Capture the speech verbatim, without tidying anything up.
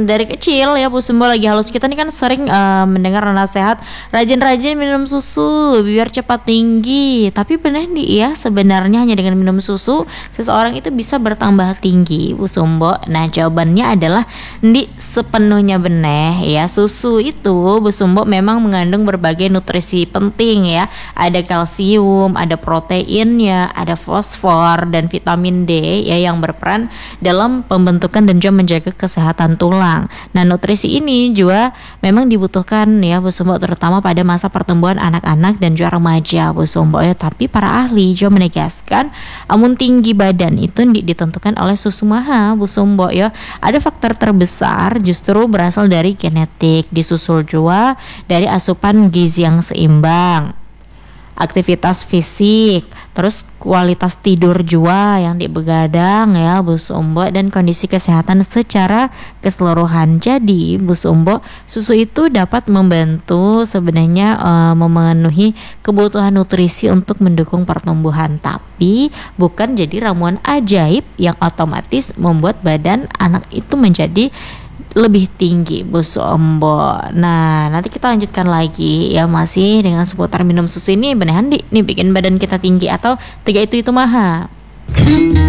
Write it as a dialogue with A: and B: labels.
A: dari kecil ya Bu Sumbo lagi halus, kita nih kan sering uh, mendengar nasihat rajin-rajin minum susu biar cepat tinggi. Tapi benar nih ya, sebenarnya hanya dengan minum susu seseorang itu bisa bertambah tinggi Bu Sumbo. Nah jawabannya adalah di sepenuhnya benar ya. Susu itu Bu Sumbo memang mengandung berbagai nutrisi penting ya. Ada kalsium, ada proteinnya, ada fosfor dan vitamin D ya yang berperan dalam pembentukan dan juga menjaga kesehatan tulang. Nah nutrisi ini juga memang dibutuhkan ya Bu Sumbo, terutama pada masa pertumbuhan anak-anak dan juga remaja Bu Sumbo ya. Tapi para ahli juga menegaskan amun tinggi badan itu ditentukan oleh susu maha Bu Sumbo ya. Ada faktor terbesar justru berasal dari genetik, disusul juga dari asupan gizi yang seimbang, aktivitas fisik, terus kualitas tidur juga yang dibegadang ya Bu Sumbo, dan kondisi kesehatan secara keseluruhan. Jadi Bu Sumbo, susu itu dapat membantu sebenarnya uh, memenuhi kebutuhan nutrisi untuk mendukung pertumbuhan, tapi bukan jadi ramuan ajaib yang otomatis membuat badan anak itu menjadi lebih tinggi Bu Sumbo. Nah nanti kita lanjutkan lagi ya, masih dengan seputar minum susu ini beneran di nih bikin badan kita tinggi atau tiga itu itu maha.